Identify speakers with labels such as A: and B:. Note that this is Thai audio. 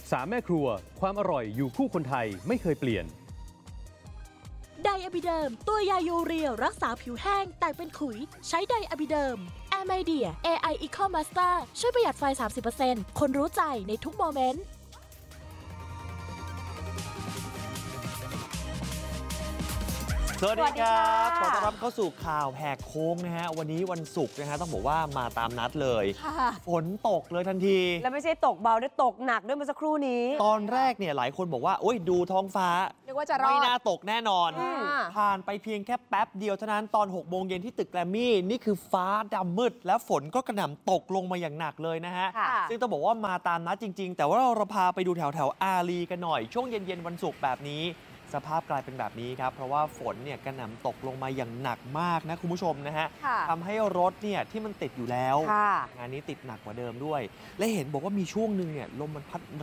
A: 3 แม่ครัวความอร่อยอยู่คู่คนไทยไม่เคยเปลี่ยน
B: ไดอะบิเดิมตัวยายูเรียรักษาผิวแห้งแตกเป็นขุยใช้ไดอะบิเดิมแอร์ไมเดีย AI Eco Master ช่วยประหยัดไฟ 30% คนรู้ใจในทุกโมเมนต์
C: สวัสดีครับขอต้อนรับเข้าสู่ข่าวแหกโค้งนะฮะวันนี้วันศุกร์นะฮะต้องบอกว่ามาตามนัดเลยฝนตกเลยทันที
D: แล้วไม่ใช่ตกเบาด้วยตกหนักด้วยเมื่อสักครู่นี้
C: ตอนแรกเนี่ยหลายคนบอกว่าโอ้ยดูท้องฟ้า
D: นึกว่าจะรอด
C: ไม่น่าตกแน่นอนผ่านไปเพียงแค่แป๊บเดียวเท่านั้นตอน 6 โมงเย็นที่ตึกแกรมมี่นี่คือฟ้าดำมืดแล้วฝนก็กระหน่ำตกลงมาอย่างหนักเลยนะฮะซึ่งต้องบอกว่ามาตามนัดจริงๆแต่ว่าเราพาไปดูแถวอารีกันหน่อยช่วงเย็นๆวันศุกร์แบบนี้สภาพกลายเป็นแบบนี้ครับเพราะว่าฝนเนี่ยกระหน่ำตกลงมาอย่างหนักมากนะคุณผู้ชมนะฮะทำให้รถเนี่ยที่มันติดอยู่แล้วงานนี้ติดหนักกว่าเดิมด้วยและเห็นบอกว่ามีช่วงหนึ่งเนี่ยลมมันพัด